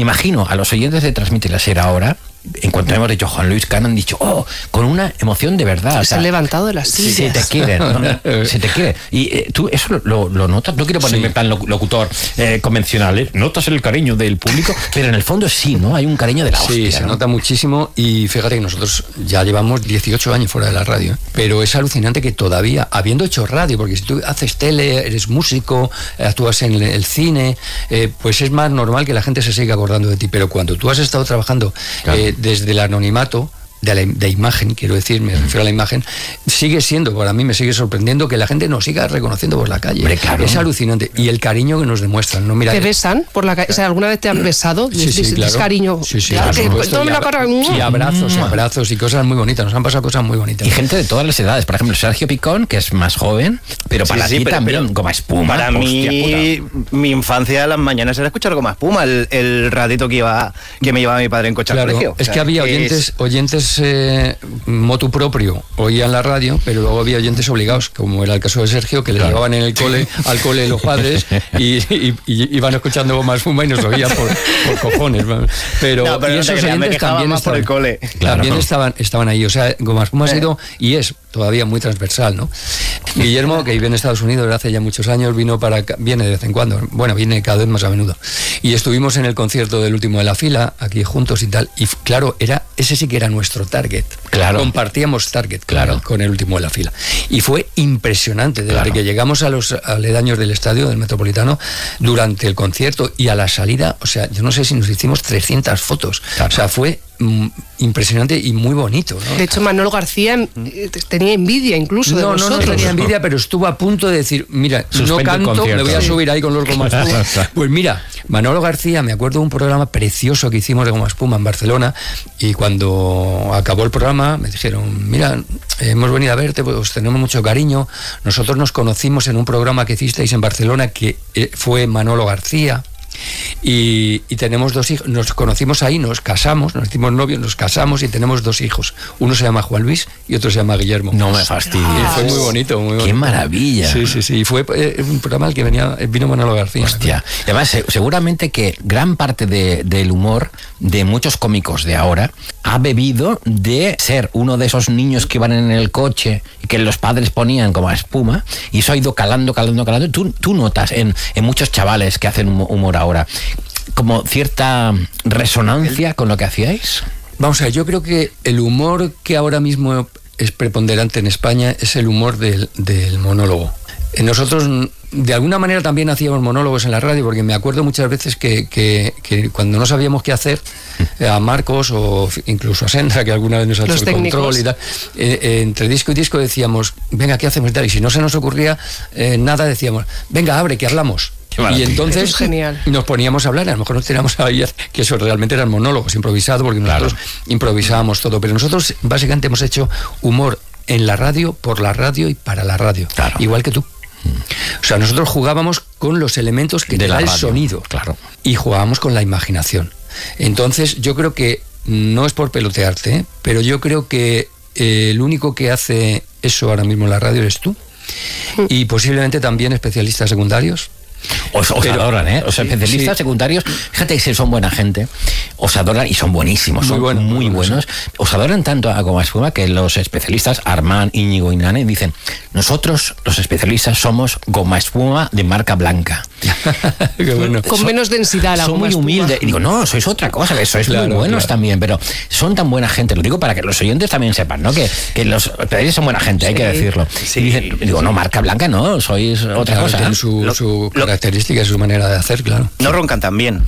imagino a los oyentes de Transmite la Ser ahora, en cuanto hemos dicho Juan Luis Cano, han dicho, con una emoción de verdad. Se han levantado de las sillas. Se te quieren, ¿no? Se te quiere. Y tú eso lo notas. No quiero ponerme en plan locutor convencional, notas el cariño del público, pero en el fondo sí, ¿no? Hay un cariño de la hostia. Sí, se nota muchísimo, y fíjate que nosotros ya llevamos 18 años fuera de la radio, pero es alucinante que todavía, habiendo hecho radio, porque si tú haces tele, eres músico, actúas en el cine, pues es más normal que la gente se siga acordando de ti, pero cuando tú has estado trabajando desde el anonimato, de imagen, quiero decir, me refiero a la imagen, sigue siendo, para mí me sigue sorprendiendo que la gente nos siga reconociendo por la calle. Hombre, claro. Es alucinante. Y el cariño que nos demuestran, ¿no? Mira, ¿te besan por la calle? O sea, ¿alguna vez te han besado? Sí, claro. Cariño. Sí, claro, y abrazos y cosas muy bonitas. Nos han pasado cosas muy bonitas. Y gente de todas las edades. Por ejemplo, Sergio Picón, que es más joven, pero para ti también Goma Espuma. Para mí, mi infancia a las mañanas era escuchar Goma Espuma, el ratito que me llevaba mi padre en coche al colegio. Es que había oyentes motu propio, oían la radio, pero luego había oyentes obligados, como era el caso de Sergio, que le llevaban en el cole, al cole los padres, y iban escuchando Goma Espuma y nos oían por cojones. Pero y esos oyentes también estaban, por el cole. También estaban ahí. O sea, Goma Espuma ha sido y es todavía muy transversal, ¿no? Guillermo, que vive en Estados Unidos desde hace ya muchos años, viene de vez en cuando, bueno, viene cada vez más a menudo. Y estuvimos en el concierto del Último de la Fila, aquí juntos y tal, y claro, ese sí que era nuestro target. Claro. Compartíamos target con el Último de la Fila. Y fue impresionante, desde que llegamos a los aledaños del estadio, del Metropolitano, durante el concierto y a la salida, o sea, yo no sé si nos hicimos 300 fotos. Claro. O sea, fue impresionante y muy bonito, ¿no? De hecho, Manolo García tenía envidia incluso de nosotros. No tenía envidia, pero estuvo a punto de decir, mira, no canto, me voy a subir ahí con los Goma Espuma. Pues mira, Manolo García, me acuerdo de un programa precioso que hicimos de Goma Espuma en Barcelona, y cuando acabó el programa me dijeron, mira, hemos venido a verte, pues tenemos mucho cariño, nosotros nos conocimos en un programa que hicisteis en Barcelona que fue Manolo García, y tenemos 2 hijos, nos conocimos ahí, nos casamos, nos hicimos novios, nos casamos y tenemos 2 hijos, uno se llama Juan Luis y otro se llama Guillermo. No me fastidies. Fue muy bonito, muy bonito. ¡Qué maravilla! Sí, y fue un programa al que vino Manolo García. Hostia, y además seguramente que gran parte del humor de muchos cómicos de ahora ha bebido de ser uno de esos niños que iban en el coche y que los padres ponían Goma Espuma, y eso ha ido calando. Tú notas en muchos chavales que hacen humor ahora como cierta resonancia con lo que hacíais. Vamos a ver, yo creo que el humor que ahora mismo es preponderante en España es el humor del monólogo. Nosotros de alguna manera también hacíamos monólogos en la radio, porque me acuerdo muchas veces que cuando no sabíamos qué hacer, a Marcos o incluso a Sandra, que alguna vez nos ha hecho el control y tal, entre disco y disco decíamos, venga, ¿qué hacemos? Y si no se nos ocurría nada, decíamos, venga, abre, que hablamos. Y entonces nos poníamos a hablar, a lo mejor nos tiramos a ver que eso realmente eran monólogos improvisados, porque nosotros improvisábamos todo, pero nosotros básicamente hemos hecho humor en la radio, por la radio y para la radio, igual que tú. O sea, nosotros jugábamos con los elementos que te da el sonido, y jugábamos con la imaginación. Entonces yo creo que, no es por pelotearte, pero yo creo que el único que hace eso ahora mismo en la radio eres tú, y posiblemente también especialistas secundarios. Os adoran, ¿eh? Os especialistas secundarios, fíjate que son buena gente, os adoran y son buenísimos, muy buenos. Os adoran tanto a Goma Espuma que los especialistas, Armán, Íñigo y Nane, dicen, nosotros los especialistas somos Goma Espuma de marca blanca. Qué bueno. Con menos densidad la Son Goma muy Espuma. humildes. Y digo, no, sois otra cosa, que sois muy buenos también, pero son tan buena gente, lo digo para que los oyentes también sepan, ¿no? Que los especialistas son buena gente, hay que decirlo. Y dicen, digo, no, marca blanca no, sois otra cosa. Tienen su característica, su manera de hacer, claro. No roncan tan bien.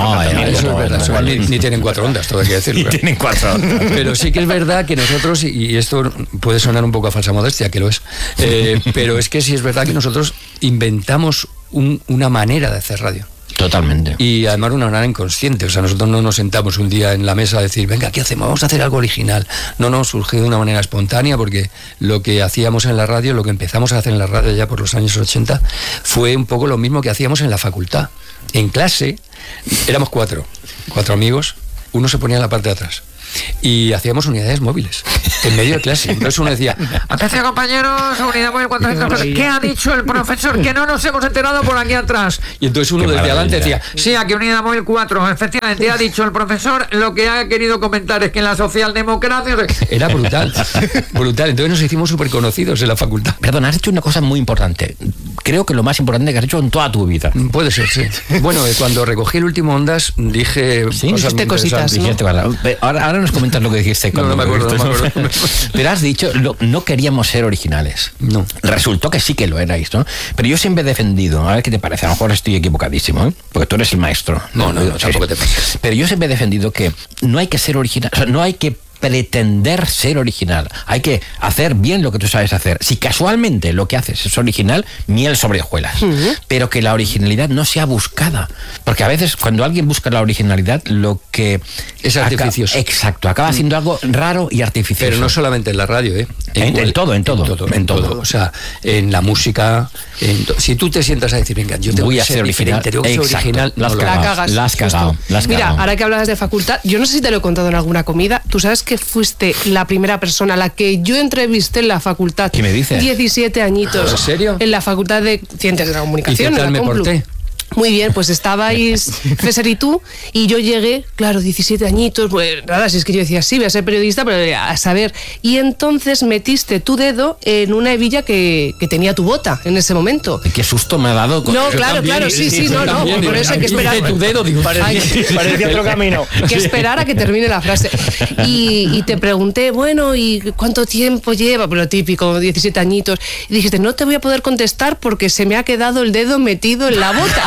Ni tienen 4 ondas, todo hay que decirlo. Ni tienen 4 ondas. Pero sí que es verdad que nosotros, y esto puede sonar un poco a falsa modestia, que lo es, pero es que sí es verdad que nosotros inventamos una manera de hacer radio. Totalmente. Y además una manera inconsciente. O sea, nosotros no nos sentamos un día en la mesa a decir, venga, ¿qué hacemos? Vamos a hacer algo original. No, surgió de una manera espontánea, porque lo que hacíamos en la radio, lo que empezamos a hacer en la radio ya por los años 80, fue un poco lo mismo que hacíamos en la facultad. En clase éramos 4 amigos, uno se ponía en la parte de atrás. y hacíamos unidades móviles en medio de clase. Entonces uno decía, atención compañeros, unidad móvil 400, ¿qué ha dicho el profesor? Que no nos hemos enterado por aquí atrás. y entonces uno Qué desde adelante maravilla. decía, Sí, aquí unidad móvil 4, efectivamente ha dicho el profesor, lo que ha querido comentar es que en la socialdemocracia... era brutal, brutal. Entonces nos hicimos súper conocidos en la facultad. Perdón, has hecho una cosa muy importante. Creo que lo más importante que has hecho en toda tu vida. Puede ser, sí. Bueno, cuando recogí el último Ondas, dije Sí, cosas muy dijiste cositas, interesantes. ¿no? Dijiste, ¿verdad? Ahora nos comentas lo que dijiste. No, no me acuerdo, cuando- no me acuerdo. Pero has dicho, no queríamos ser originales. No. Resultó que sí que lo erais, ¿no? Pero yo siempre he defendido, a ver qué te parece, a lo mejor estoy equivocadísimo, ¿eh? Porque tú eres el maestro. No, Sí, tampoco sí. te pases. Pero yo siempre he defendido que no hay que ser original, o sea, no hay que pretender ser original. Hay que hacer bien lo que tú sabes hacer. Si casualmente lo que haces es original, miel sobre hojuelas. Pero que la originalidad no sea buscada. Porque a veces cuando alguien busca la originalidad, lo que... Es artificioso. Exacto, acaba siendo algo raro y artificioso. Pero no solamente en la radio, ¿eh? En todo. En todo. O sea, en la música. Si tú te sientas a decir, venga, yo te Voy a ser original. diferente, tengo que ser Exacto. original, La has no lo cagado. hagas. cagas. La has cagado. La has Mira, cagado. ahora que hablabas de facultad, yo no sé si te lo he contado en alguna comida. Tú sabes que fuiste la primera persona a la que yo entrevisté en la facultad. ¿Qué me dices? 17 añitos. ¿En serio? En la facultad de Ciencias de la Comunicación. ¿Y qué tal en la me Complu. porté? Muy bien, pues estabais César y tú, y yo llegué, claro, 17 añitos, pues nada, si es que yo decía, sí, voy a ser periodista, pero a saber. Y entonces metiste tu dedo en una hebilla que tenía tu bota en ese momento. Qué susto me ha dado. No, Yo claro, también, claro, sí, yo no, también, por digo, eso hay que esperar. tu dedo, digo, Parecía otro camino. Que esperar a que termine la frase. Y te pregunté, bueno, ¿y cuánto tiempo lleva? Pues lo típico, 17 añitos. Y dijiste, no te voy a poder contestar porque se me ha quedado el dedo metido en la bota.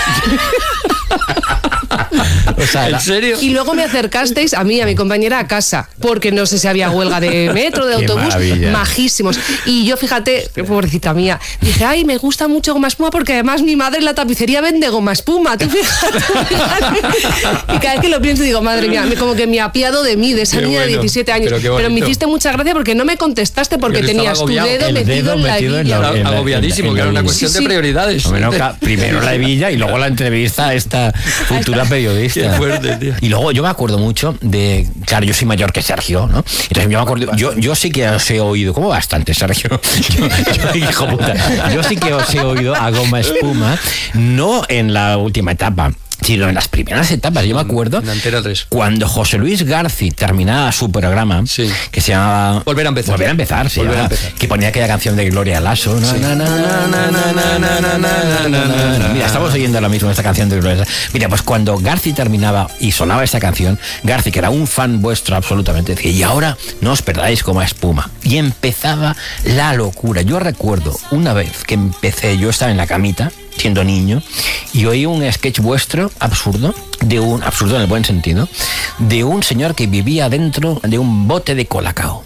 O sea, ¿En serio? Y luego me acercasteis a mí, a mi compañera, a casa, porque no sé si había huelga de metro, de Qué autobús, maravilla. majísimos. Y yo, fíjate, pobrecita mía, dije, ay, me gusta mucho goma espuma porque además mi madre en la tapicería vende goma espuma. Tú fíjate. Y cada vez que lo pienso digo, madre mía, como que me apiado de mí, de esa Qué niña de bueno, 17 años. pero qué Pero me bonito. hiciste mucha gracia porque no me contestaste porque Pero tenías tu estaba dedo agobiado. El metido dedo en la metido en hebilla. la- Estaba agobiadísimo, que era una cuestión Sí, de sí. prioridades. Bueno, primero la hebilla y luego la entrevista a esta futura periodista. Qué fuerte, tío. Y luego yo me acuerdo mucho de, claro, yo soy mayor que Sergio, ¿no? Entonces yo me acuerdo, yo sí que os he oído, como bastante, Sergio. Hijo puta, yo sí que os he oído a Goma Espuma, no en la última etapa, sino en las primeras etapas. Yo me acuerdo En Antena 3. cuando José Luis Garci terminaba su programa, Sí. que se llamaba Volver a empezar. Volver a empezar, se Volver a llamaba, empezar. que ponía aquella canción de Gloria Lasso. Sí. Mira, estamos oyendo ahora mismo esta canción de Gloria Lasso. Mira, pues cuando Garci terminaba y sonaba esta canción, Garci, que era un fan vuestro absolutamente, decía, y ahora no os perdáis como espuma. Y empezaba la locura. Yo recuerdo una vez que empecé, yo estaba en la camita, siendo niño, y oí un sketch vuestro absurdo, absurdo en el buen sentido, de un señor que vivía dentro de un bote de colacao.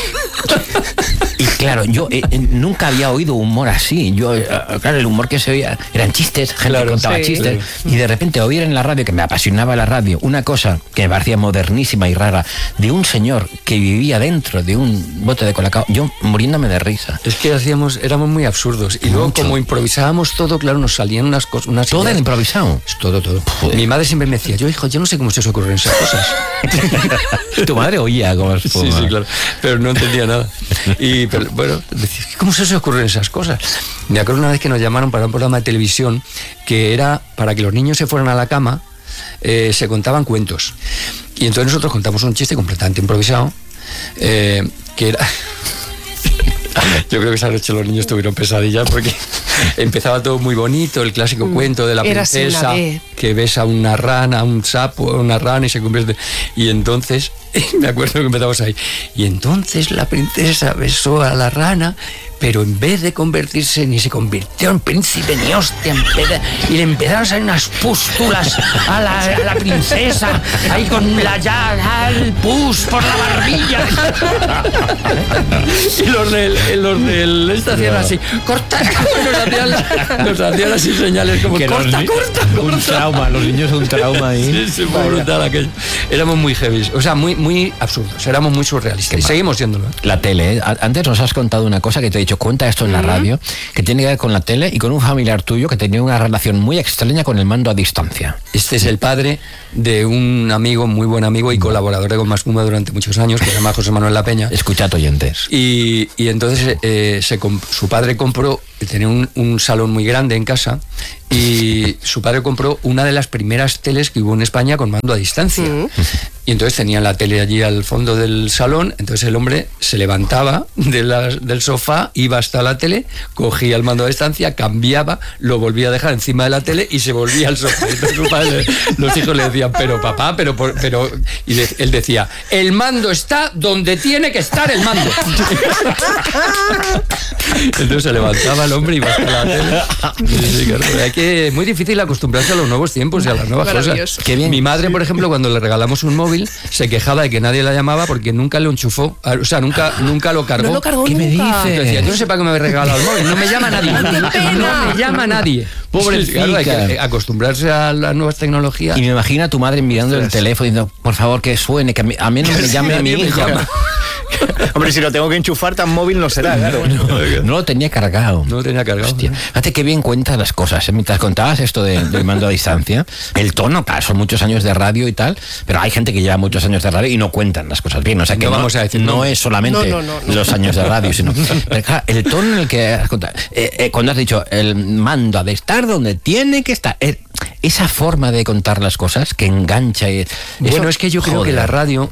Y claro, yo nunca había oído humor así. Claro, el humor que se oía eran chistes, gente Claro, contaba sí. chistes. Y de repente oír en la radio, que me apasionaba la radio, una cosa que me parecía modernísima y rara, de un señor que vivía dentro de un bote de colacao, yo muriéndome de risa. Es que éramos muy absurdos. Y luego, Mucho. como improvisábamos todo, claro, nos salían unas cosas. Todo ideas. era improvisado. Todo. Joder. Mi madre siempre me decía, hijo, yo no sé cómo se os ocurren esas cosas. Tu madre oía como Sí, claro. Pero no entendía nada. Pero, bueno, decía, ¿cómo se os ocurren esas cosas? Me acuerdo una vez que nos llamaron para un programa de televisión que era para que los niños se fueran a la cama, se contaban cuentos. Y entonces nosotros contamos un chiste completamente improvisado, que era... Yo creo que esa noche los niños tuvieron pesadillas porque empezaba todo muy bonito, el clásico cuento de la Érase princesa una vez. que besa a una rana, un sapo, una rana y se convierte... Y entonces, me acuerdo que empezamos ahí, y entonces la princesa besó a la rana, pero en vez de convertirse, ni se convirtió en príncipe ni hostia, y le empezaron a salir unas pústulas a la princesa, ahí con el pus por la barbilla. Y los del este hacían así, corta, nos hacían así señales como, corta. Un trauma, los niños un trauma ahí. Sí, fue brutal aquello. Éramos muy heavy, o sea, muy absurdos, éramos muy surrealistas. Y seguimos siéndolo. La tele, ¿eh? Antes nos has contado una cosa que te he dicho, dicho, cuenta esto en la radio, que tiene que ver con la tele y con un familiar tuyo que tenía una relación muy extraña con el mando a distancia. Este es el padre de un amigo, muy buen amigo y colaborador de Con Más Puma durante muchos años, que se llama José Manuel La Peña. Escuchad, oyentes. Y entonces su padre compró, tenía un salón muy grande en casa, y su padre compró una de las primeras teles que hubo en España con mando a distancia. Y entonces tenían la tele allí al fondo del salón, entonces el hombre se levantaba del sofá, iba hasta la tele, cogía el mando a distancia, cambiaba, lo volvía a dejar encima de la tele y se volvía al sofá. Entonces su padre, los hijos le decían, pero papá, pero y él decía, el mando está donde tiene que estar el mando. Entonces se levantaba el hombre y iba hasta la tele. Sí, claro, es muy difícil acostumbrarse a los nuevos tiempos y a las nuevas cosas. Qué bien. Mi madre, por ejemplo, cuando le regalamos un móvil, se quejaba de que nadie la llamaba porque nunca lo enchufó, o sea, nunca lo cargó. No lo cargó ¿Qué me nunca. dices? Decía, yo no sé para qué me habéis regalado el móvil, no me llama nadie. ¡Qué pena! No me llama nadie. Pobrecita. Claro, hay que acostumbrarse a las nuevas tecnologías. Y me imagino a tu madre mirando el teléfono y diciendo, por favor, que suene, que a mí no me llame a mi hija. Hombre, si lo tengo que enchufar, tan móvil no será, claro. No lo tenía cargado. No lo tenía cargado. Hostia, fíjate qué bien cuentas las cosas. Mientras contabas esto del mando a distancia, el tono, claro, son muchos años de radio y tal, pero hay gente que lleva muchos años de radio y no cuentan las cosas bien. O sea que No vamos a decir no nombres. es solamente No. los años de radio, sino pero, claro, el tono en el que has contado, cuando has dicho el mando ha de estar donde tiene que estar. Esa forma de contar las cosas que engancha. Bueno, es que yo creo que en la radio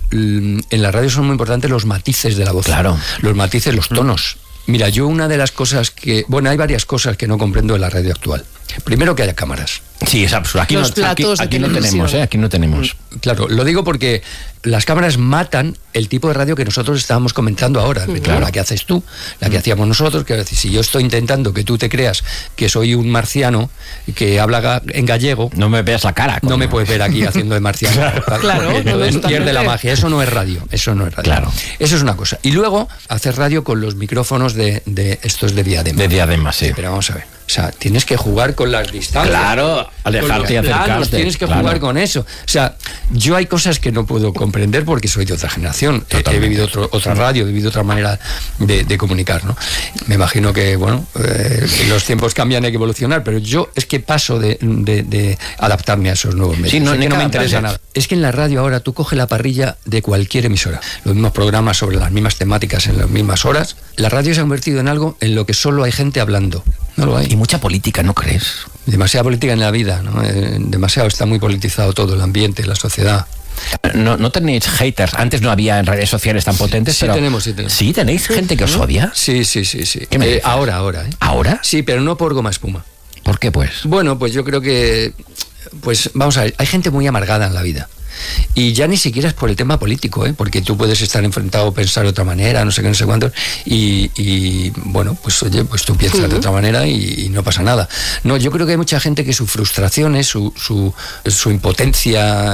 son muy importantes los matices de la voz. Claro. Los matices, los tonos. Mira, yo una de las cosas hay varias cosas que no comprendo en la radio actual. Primero, que haya cámaras. Sí, es absurdo. Aquí Los platos de aquí no tenemos, televisión. aquí no tenemos. Claro, lo digo porque las cámaras matan el tipo de radio que nosotros estábamos comentando ahora. Claro, la que haces tú, la que hacíamos nosotros, que si yo estoy intentando que tú te creas que soy un marciano que habla en gallego, No me veas la cara. no me puedes ver aquí haciendo de marciano. Claro, porque entonces totalmente. pierde la magia. Eso no es radio. Claro. Eso es una cosa. Y luego, hacer radio con los micrófonos de estos de diadema. De diadema, sí. Pero vamos a ver. O sea, tienes que jugar con las distancias. Claro, alejarte y con los planos, acercarte. tienes que Claro. jugar con eso. O sea, yo hay cosas que no puedo comprender porque soy de otra generación. He vivido otra radio, he vivido otra manera de comunicar, ¿no? Me imagino que, bueno, los tiempos cambian, hay que evolucionar, pero yo es que paso de adaptarme a esos nuevos medios. Sí, no, Es que ni no me cada interesa placer. nada. Es que en la radio ahora tú coges la parrilla de cualquier emisora, los mismos programas sobre las mismas temáticas en las mismas horas. La radio se ha convertido en algo en lo que solo hay gente hablando. No lo hay. Y mucha política, ¿no crees? Demasiada política en la vida, ¿no? Demasiado, está muy politizado todo, el ambiente, la sociedad. No tenéis haters. Antes no había en redes sociales tan potentes, Sí pero... tenemos. ¿Sí tenéis gente que os odia? Sí. ¿Qué me dices? Ahora. ¿Ahora? Sí, pero no por Goma Espuma. ¿Por qué, pues? Bueno, pues yo creo que... Pues vamos a ver, hay gente muy amargada en la vida. Y ya ni siquiera es por el tema político, porque tú puedes estar enfrentado o pensar de otra manera, no sé qué, no sé cuántos, y bueno, pues oye, pues tú piensas de otra manera y no pasa nada. No, yo creo que hay mucha gente que sus frustraciones, su impotencia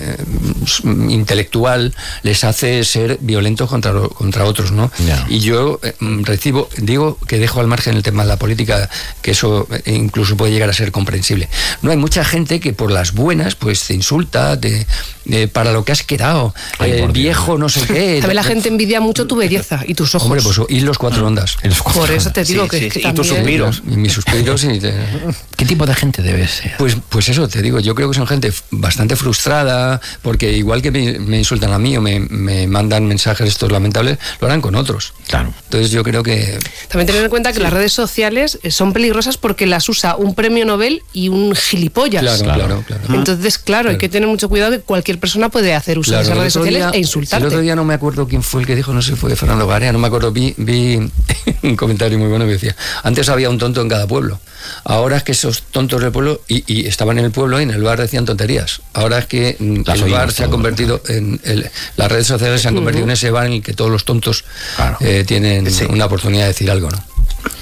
intelectual les hace ser violentos contra otros, ¿no? Ya. Y yo digo que dejo al margen el tema de la política, que eso incluso puede llegar a ser comprensible. No, hay mucha gente que por las buenas pues te insulta, para lo que has quedado, Ay, por viejo no sé qué. También la gente envidia mucho tu belleza y tus ojos. Hombre, pues y los cuatro ondas. Por eso te digo Sí, que, sí, que sí. Y tus también- suspiros. Y mis suspiros ¿Qué tipo de gente debe ser? Pues eso, te digo, yo creo que son gente bastante frustrada, porque igual que me insultan a mí o me mandan mensajes estos lamentables, lo harán con otros. Claro. Entonces yo creo que... También tener en cuenta que las redes sociales son peligrosas porque las usa un premio Nobel y un gilipollas. Claro. Entonces, claro, hay que tener mucho cuidado que cualquier persona puede hacer uso de esas el redes otro sociales día- e insultarte. El otro día no me acuerdo quién fue el que dijo, no sé si fue Fernando Garea, no me acuerdo, vi un comentario muy bueno que decía, antes había un tonto en cada pueblo, ahora es que esos tontos del pueblo, y estaban en el pueblo y en el bar decían tonterías, ahora es que Las el bar oímos se ha todo. convertido en... las redes sociales se han convertido en ese bar en el que todos los tontos Claro. tienen Sí. una oportunidad de decir algo, ¿no?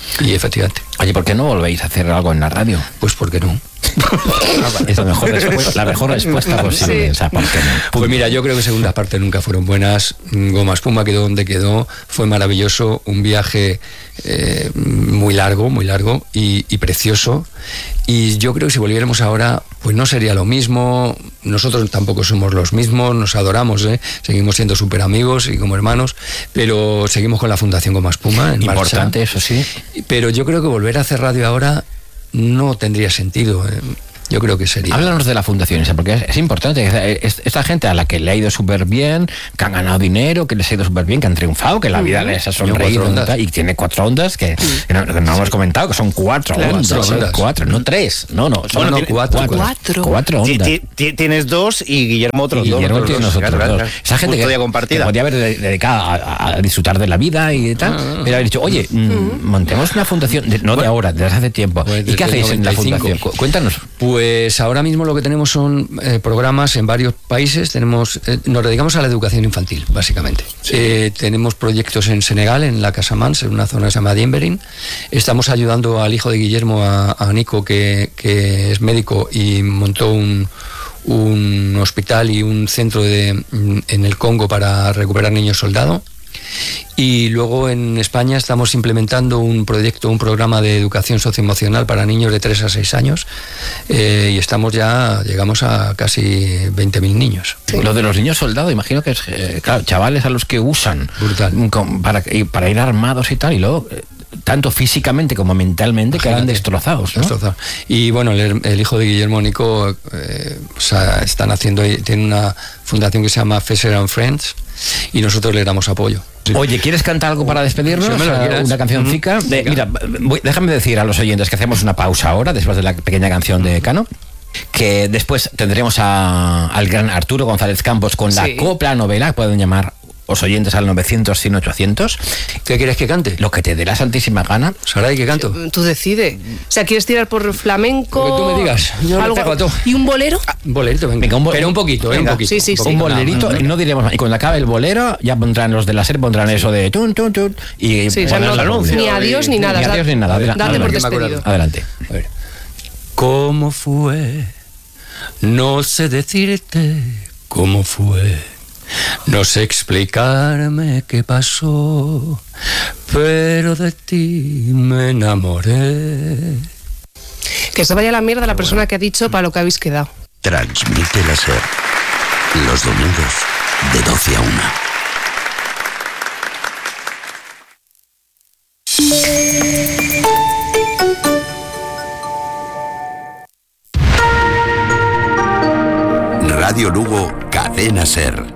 Y efectivamente. Oye, ¿por qué no volvéis a hacer algo en la radio? Pues ¿por qué no? Es la mejor respuesta posible. Sí. O sea, ¿por qué no? Pues mira, yo creo que segundas partes nunca fueron buenas. Goma Espuma quedó donde quedó, fue maravilloso, un viaje muy largo y precioso. Y yo creo que si volviéramos ahora, pues no sería lo mismo. Nosotros tampoco somos los mismos, nos adoramos, seguimos siendo súper amigos y como hermanos, pero seguimos con la Fundación Goma Espuma en Importante, marcha. eso sí. Pero yo creo que volver a hacer radio ahora no tendría sentido. Yo creo que sería. Háblanos de la fundación esa, porque es importante. Esta gente a la que le ha ido súper bien, que han ganado dinero, que les ha ido súper bien, que han triunfado, que la vida les ha sonreído y tiene 4 ondas que no hemos comentado, que son 4 ondas. 4, no 3. No, son 4 ondas. Tienes 2 y Guillermo otros 2. Guillermo tiene nosotros 2. Esa gente que podría haber dedicado a disfrutar de la vida y tal, pero haber dicho, oye, montemos una fundación, no de ahora, desde hace tiempo. ¿Y qué hacéis en la fundación? Cuéntanos. Pues ahora mismo lo que tenemos son programas en varios países. Nos dedicamos a la educación infantil, básicamente. Sí. Tenemos proyectos en Senegal, en la Casamance, en una zona que se llama Diemberin. Estamos ayudando al hijo de Guillermo, a Nico, que es médico y montó un hospital y un centro en el Congo para recuperar niños soldado. Y luego en España estamos implementando un programa de educación socioemocional para niños de 3 a 6 años y llegamos a casi 20.000 niños. Sí. Lo de los niños soldados, imagino que es, claro, chavales a los que usan para ir armados y tal, y luego tanto físicamente como mentalmente quedan destrozados, ¿no? Destrozados. Y bueno, el hijo de Guillermo, Nico, tiene una fundación que se llama Fesser and Friends y nosotros le damos apoyo. Sí. Oye, ¿quieres cantar algo para despedirnos? Una cancioncica. Mira, déjame decir a los oyentes que hacemos una pausa ahora, después de la pequeña canción de Cano, que después tendremos al gran Arturo González Campos con la copla novela, pueden llamar los oyentes al 900-100-800. ¿Qué quieres que cante? Lo que te dé la santísima gana. Saray, ¿qué canto? Tú decides. O sea, ¿quieres tirar por flamenco? Lo que tú me digas. ¿Y un bolero? Un bolerito, venga. Pero un poquito, venga. Un poquito. Sí. Un bolerito, no diremos más. Y cuando acabe el bolero, ya pondrán los de la SER, pondrán eso de tun, tun, tun. Y ni adiós ni nada. Ni adiós ni nada. Date por despedido. Adelante. A ver. ¿Cómo fue? No sé decirte cómo fue. No sé explicarme qué pasó, pero de ti me enamoré. Que se vaya a la mierda la persona que ha dicho para lo que habéis quedado. Transmite la SER los domingos de 12 a 1. Radio Lugo, Cadena SER.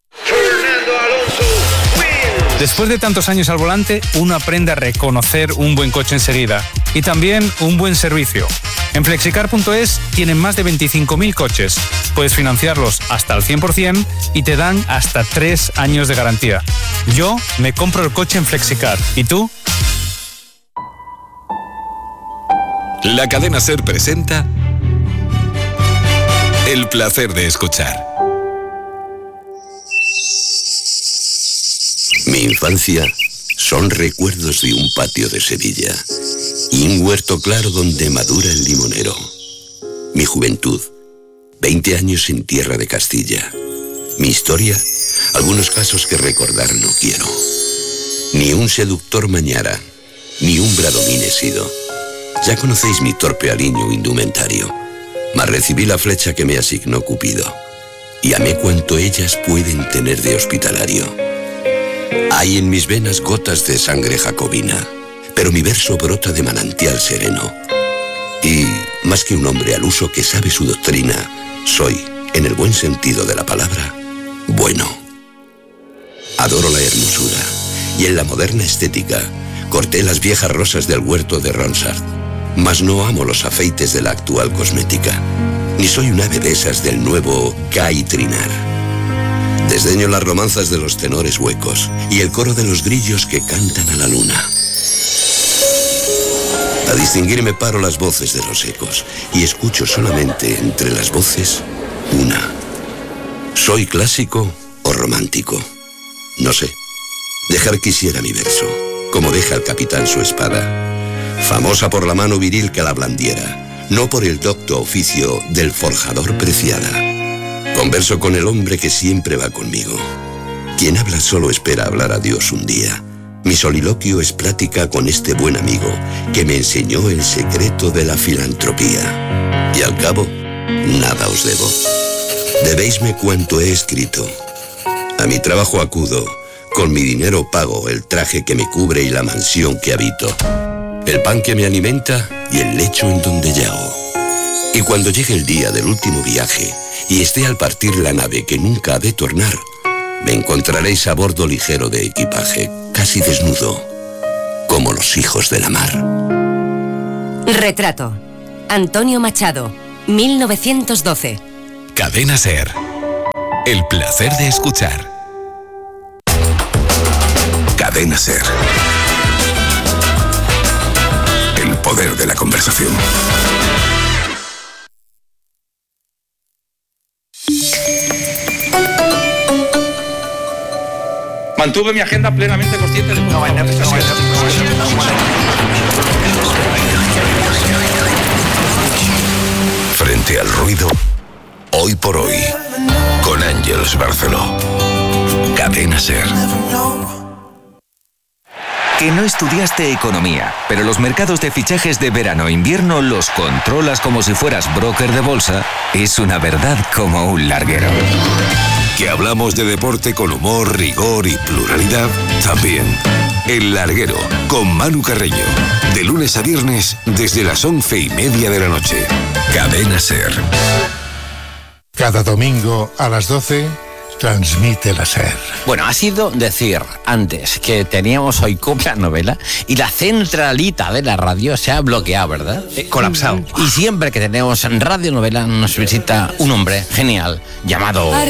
Después de tantos años al volante, uno aprende a reconocer un buen coche enseguida y también un buen servicio. En Flexicar.es tienen más de 25.000 coches. Puedes financiarlos hasta el 100% y te dan hasta 3 años de garantía. Yo me compro el coche en Flexicar. ¿Y tú? La cadena SER presenta El placer de escuchar. Mi infancia son recuerdos de un patio de Sevilla y un huerto claro donde madura el limonero. Mi juventud, 20 años en tierra de Castilla. Mi historia, algunos casos que recordar no quiero. Ni un seductor mañara, ni un bradomín he sido. Ya conocéis mi torpe aliño indumentario, mas recibí la flecha que me asignó Cupido y amé cuanto ellas pueden tener de hospitalario. Hay en mis venas gotas de sangre jacobina, pero mi verso brota de manantial sereno. Y, más que un hombre al uso que sabe su doctrina, soy, en el buen sentido de la palabra, bueno. Adoro la hermosura, y en la moderna estética, corté las viejas rosas del huerto de Ronsard, mas no amo los afeites de la actual cosmética, ni soy un ave de esas del nuevo Guy Trinar. Desdeño las romanzas de los tenores huecos y el coro de los grillos que cantan a la luna. A distinguirme paro las voces de los ecos y escucho solamente entre las voces una. ¿Soy clásico o romántico? No sé. Dejar quisiera mi verso, como deja el capitán su espada, famosa por la mano viril que la blandiera, no por el docto oficio del forjador preciada. Converso con el hombre que siempre va conmigo. Quien habla solo espera hablar a Dios un día. Mi soliloquio es plática con este buen amigo que me enseñó el secreto de la filantropía. Y al cabo, nada os debo. Debéisme cuanto he escrito. A mi trabajo acudo, con mi dinero pago el traje que me cubre y la mansión que habito, el pan que me alimenta y el lecho en donde yago. Y cuando llegue el día del último viaje y esté al partir la nave que nunca ha de tornar, me encontraréis a bordo ligero de equipaje, casi desnudo, como los hijos de la mar. Retrato. Antonio Machado, 1912. Cadena SER. El placer de escuchar. Cadena SER. El poder de la conversación. Mantuve mi agenda plenamente consciente de... Frente al ruido, hoy por hoy, con Ángeles Barceló. Cadena SER. Que no estudiaste economía, pero los mercados de fichajes de verano-invierno los controlas como si fueras broker de bolsa, es una verdad como un larguero. Que hablamos de deporte con humor, rigor y pluralidad, también. El Larguero, con Manu Carreño. De lunes a viernes, desde las 11:30 de la noche. Cadena SER. Cada domingo a las 12, transmite la SER. Bueno, ha sido decir antes que teníamos hoy copla novela y la centralita de la radio se ha bloqueado, ¿verdad? Colapsado. Y siempre que tenemos radio novela nos visita un hombre genial llamado...